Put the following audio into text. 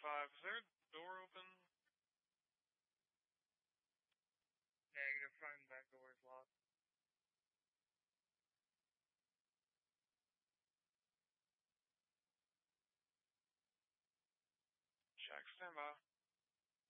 5, is there a door open? Negative, front and back door is locked. Jack, stand by.